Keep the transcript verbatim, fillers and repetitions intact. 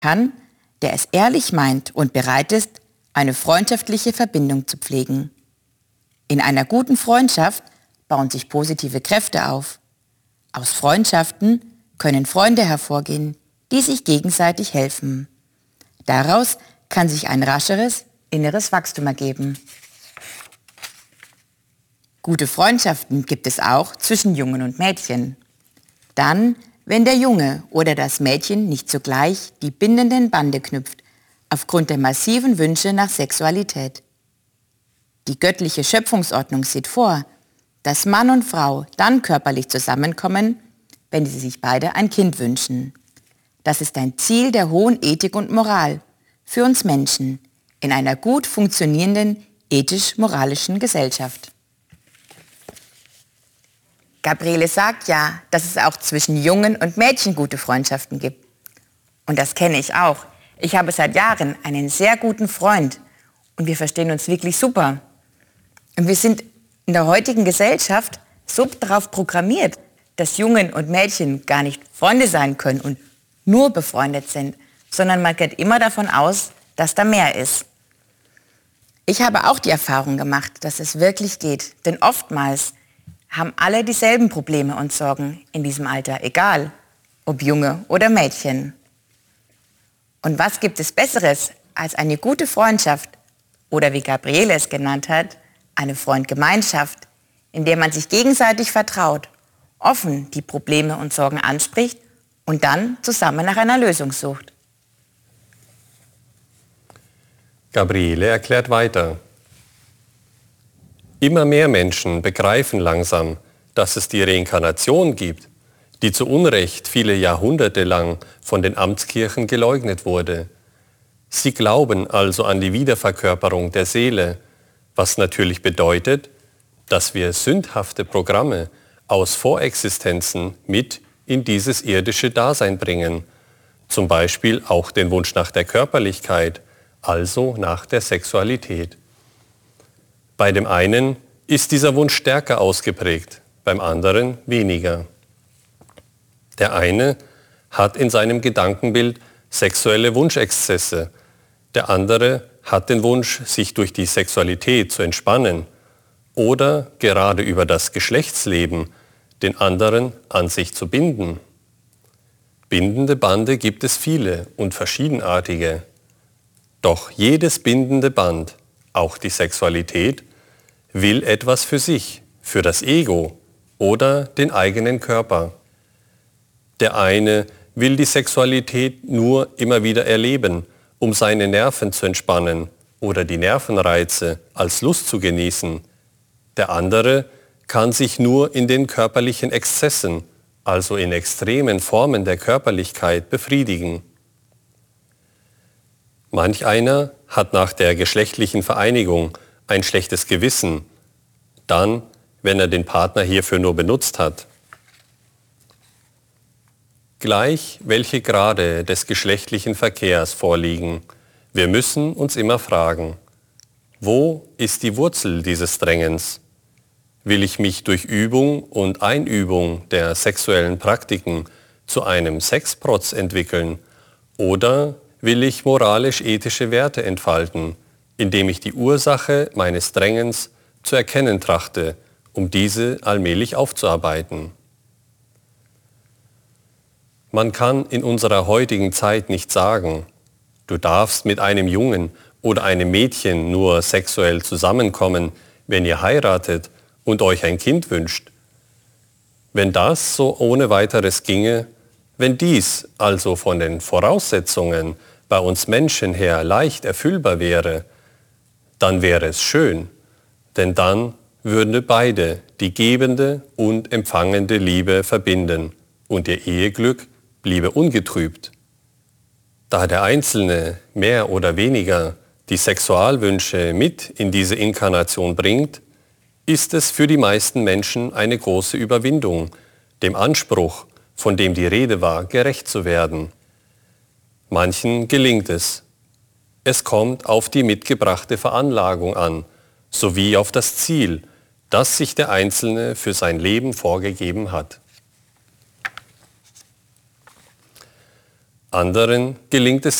kann, der es ehrlich meint und bereit ist, eine freundschaftliche Verbindung zu pflegen. In einer guten Freundschaft bauen sich positive Kräfte auf. Aus Freundschaften können Freunde hervorgehen, die sich gegenseitig helfen. Daraus kann sich ein rascheres inneres Wachstum ergeben. Gute Freundschaften gibt es auch zwischen Jungen und Mädchen. Dann, wenn der Junge oder das Mädchen nicht sogleich die bindenden Bande knüpft, aufgrund der massiven Wünsche nach Sexualität. Die göttliche Schöpfungsordnung sieht vor, dass Mann und Frau dann körperlich zusammenkommen, wenn sie sich beide ein Kind wünschen. Das ist ein Ziel der hohen Ethik und Moral für uns Menschen in einer gut funktionierenden ethisch-moralischen Gesellschaft. Gabriele sagt ja, dass es auch zwischen Jungen und Mädchen gute Freundschaften gibt. Und das kenne ich auch. Ich habe seit Jahren einen sehr guten Freund und wir verstehen uns wirklich super. Und wir sind in der heutigen Gesellschaft so darauf programmiert, dass Jungen und Mädchen gar nicht Freunde sein können und nur befreundet sind, sondern man geht immer davon aus, dass da mehr ist. Ich habe auch die Erfahrung gemacht, dass es wirklich geht, denn oftmals haben alle dieselben Probleme und Sorgen in diesem Alter, egal ob Junge oder Mädchen. Und was gibt es Besseres als eine gute Freundschaft oder wie Gabriele es genannt hat, eine Freundgemeinschaft, in der man sich gegenseitig vertraut, offen die Probleme und Sorgen anspricht und dann zusammen nach einer Lösung sucht. Gabriele erklärt weiter. Immer mehr Menschen begreifen langsam, dass es die Reinkarnation gibt, die zu Unrecht viele Jahrhunderte lang von den Amtskirchen geleugnet wurde. Sie glauben also an die Wiederverkörperung der Seele, was natürlich bedeutet, dass wir sündhafte Programme aus Vorexistenzen mit in dieses irdische Dasein bringen, zum Beispiel auch den Wunsch nach der Körperlichkeit, also nach der Sexualität. Bei dem einen ist dieser Wunsch stärker ausgeprägt, beim anderen weniger. Der eine hat in seinem Gedankenbild sexuelle Wunschexzesse, der andere hat den Wunsch, sich durch die Sexualität zu entspannen oder gerade über das Geschlechtsleben den anderen an sich zu binden. Bindende Bande gibt es viele und verschiedenartige. Doch jedes bindende Band, auch die Sexualität, will etwas für sich, für das Ego oder den eigenen Körper. Der eine will die Sexualität nur immer wieder erleben, um seine Nerven zu entspannen oder die Nervenreize als Lust zu genießen. Der andere kann sich nur in den körperlichen Exzessen, also in extremen Formen der Körperlichkeit, befriedigen. Manch einer hat nach der geschlechtlichen Vereinigung ein schlechtes Gewissen, dann, wenn er den Partner hierfür nur benutzt hat. Gleich welche Grade des geschlechtlichen Verkehrs vorliegen, wir müssen uns immer fragen, wo ist die Wurzel dieses Drängens? Will ich mich durch Übung und Einübung der sexuellen Praktiken zu einem Sexprotz entwickeln oder will ich moralisch-ethische Werte entfalten, indem ich die Ursache meines Drängens zu erkennen trachte, um diese allmählich aufzuarbeiten? Man kann in unserer heutigen Zeit nicht sagen, du darfst mit einem Jungen oder einem Mädchen nur sexuell zusammenkommen, wenn ihr heiratet und euch ein Kind wünscht. Wenn das so ohne weiteres ginge, wenn dies also von den Voraussetzungen bei uns Menschen her leicht erfüllbar wäre, dann wäre es schön, denn dann würden beide die gebende und empfangende Liebe verbinden und ihr Eheglück bliebe ungetrübt. Da der Einzelne mehr oder weniger die Sexualwünsche mit in diese Inkarnation bringt, ist es für die meisten Menschen eine große Überwindung, dem Anspruch, von dem die Rede war, gerecht zu werden. Manchen gelingt es. Es kommt auf die mitgebrachte Veranlagung an, sowie auf das Ziel, das sich der Einzelne für sein Leben vorgegeben hat. Anderen gelingt es